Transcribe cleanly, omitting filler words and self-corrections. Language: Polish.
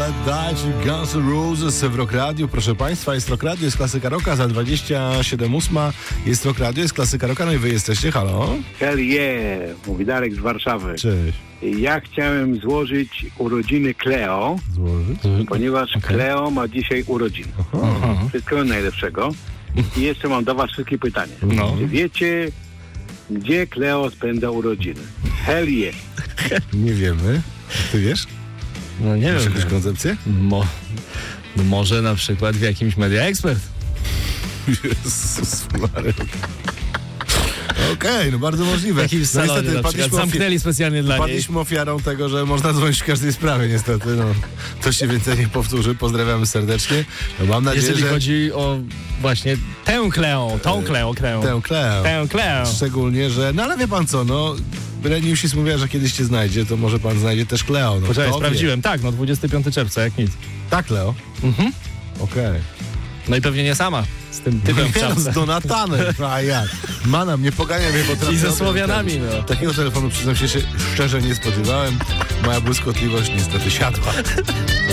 Let Die, czyli Guns N' Roses w Rock Radio. Proszę Państwa, jest Rock Radio, jest klasyka rocka, za 27:08 jest Rock Radio, jest klasyka rocka, no i wy jesteście, halo? Hell yeah, mówi Darek z Warszawy. Cześć. Ja chciałem złożyć urodziny Cleo, Złożyć? ponieważ Cleo ma dzisiaj urodziny. Wszystkiego najlepszego. I jeszcze mam do was wszystkie pytanie. No. Czy wiecie, gdzie Cleo spędza urodziny? Hell yeah. Nie wiemy. Ty wiesz? No nie Masz wiem. jakąś koncepcję? No może na przykład w jakimś Media Expert. Jezus Maria. Okej, no bardzo możliwe. W jakimś salonie na przykład. Zamknęli specjalnie dla niej. Padliśmy ofiarą tego, że można dzwonić w każdej sprawie, niestety. No, to się więcej nie powtórzy. Pozdrawiamy serdecznie. No, mam nadzieję, Jeżeli że... chodzi o właśnie tę Cleo. Tę Cleo. Szczególnie, że... No ale wie pan co, no... Reniusis mówiła, że kiedyś cię znajdzie, to może pan znajdzie też Cleo. No, Poczekaj, kto wie? sprawdziłem. Tak, no 25 czerwca, jak nic. Tak, Leo? Mhm. Okej. No i pewnie nie sama. Z tym typem w Nie, no, z czapce. Donatanem. A jak? Manam, nie pogania mnie, bo I ze Słowianami, no. Takiego telefonu, przyznam się, szczerze nie spodziewałem. Moja błyskotliwość niestety siadła.